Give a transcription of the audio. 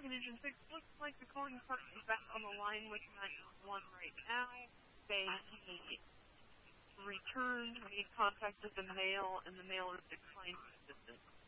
Republican Engine 6 looks like the calling department is back on the line with 911 right now. They returned, made contact with the mail, and the mail is declined assistance.